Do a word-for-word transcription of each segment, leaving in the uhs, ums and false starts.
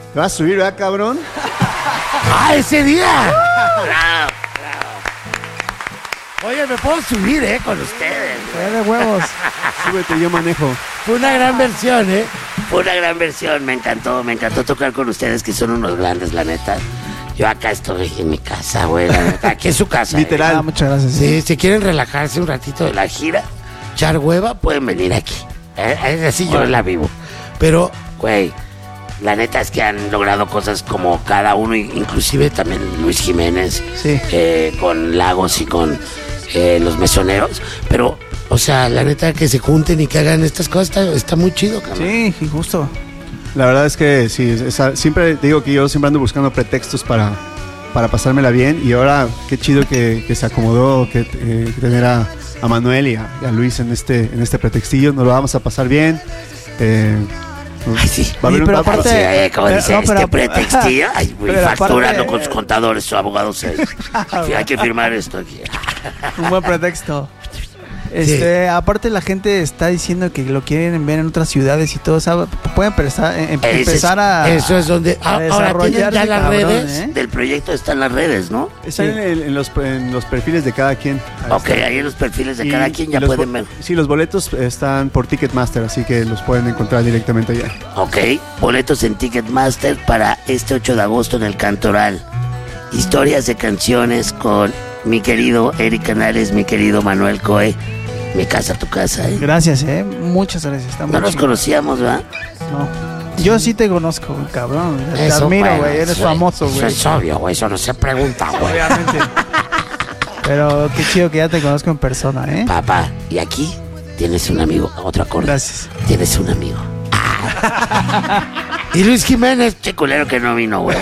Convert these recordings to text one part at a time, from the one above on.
¿Te vas a subir, verdad, cabrón? ¡Ah, ese día! ¡Bravo, bravo! Oye, me puedo subir, ¿eh? Con ustedes. Fue de huevos. Súbete, yo manejo. Fue una gran versión, ¿eh? Fue una gran versión. Me encantó, me encantó tocar con ustedes, que son unos grandes, la neta. Yo acá estoy en mi casa, güey, la neta. Aquí es su casa. Literal. ¿eh? Ah, muchas gracias. Sí, si quieren relajarse un ratito de la gira, echar hueva, pueden venir aquí. ¿eh? Es así yo la vivo. Pero, güey, la neta es que han logrado cosas como cada uno, inclusive también Luis Jiménez, Sí. eh, con Lagos y con eh, los Mesoneros. Pero, o sea, la neta que se junten y que hagan estas cosas está, está muy chido, cabrón. Sí, justo. La verdad es que sí, esa, siempre digo que yo siempre ando buscando pretextos para, para pasármela bien. Y ahora qué chido que, que se acomodó que, eh, tener a, a Manuel y a, y a Luis en este, en este pretextillo. Nos lo vamos a pasar bien. Eh, Ay, sí. Va a haber Sí, pero un- aparte- Sí, eh, como pero- dice, no, pero- este pretextillo. Ay, güey, pero facturando aparte- con sus contadores, sus abogados. eh. Sí, hay que firmar esto aquí. Un buen pretexto. Este, aparte la gente está diciendo que lo quieren ver en otras ciudades y todo, o sea, pueden empezar, em- Ese es- empezar a... Eso es donde. a Ah, ahora tienen ya desarrollarse, las cabrón, redes. ¿eh? Del proyecto están las redes, ¿no? Está Sí. en, el- en los, en los perfiles de cada quien. Ahí Ok, está. ahí en los perfiles de Y- cada quien y ya los pueden bo- ver. Sí, los boletos están por Ticketmaster, así que los pueden encontrar directamente allá. Ok, boletos en Ticketmaster para este ocho de agosto en el Cantoral. Historias de canciones con mi querido Eric Canales, mi querido Manuel Coe. Mi casa, tu casa, ¿eh? Gracias, eh, muchas gracias. Está muy No nos chingón. conocíamos, ¿verdad? No. Yo sí te conozco, cabrón. Te Eso, admiro, bueno, güey. Eres eso- famoso, Eso güey. es obvio, güey. Eso no se pregunta, güey. Obviamente. Pero qué chido que ya te conozco en persona, ¿eh? Papá, y aquí tienes un amigo. Otro acorde. Gracias. Tienes un amigo. Y Luis Jiménez, che culero que no vino, güey.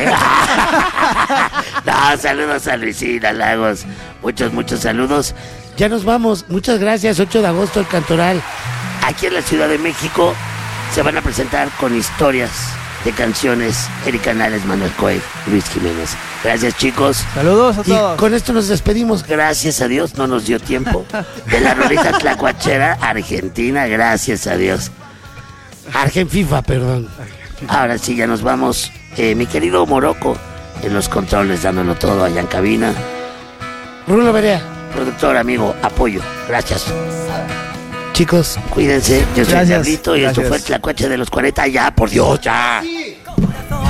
No, saludos a Luisina Lagos. Muchos, muchos saludos. Ya nos vamos. Muchas gracias. ocho de agosto, el Cantoral. Aquí en la Ciudad de México se van a presentar con historias de canciones Eric Canales, Manuel Coe, Luis Jiménez. Gracias, chicos. Saludos a Y todos. con esto nos despedimos. Gracias a Dios, no nos dio tiempo. De la rolita tlacuachera, Argentina, gracias a Dios. Argen FIFA, perdón. Ahora sí, ya nos vamos. Eh, mi querido Morocco, en los controles, dándolo todo allá en cabina. Rulo Berea, productor, amigo, apoyo. Gracias. Chicos, cuídense. Yo soy Gracias. Diablito y esto Gracias. fue el Tlacuache de los cuarenta. Ya, por Dios, ya.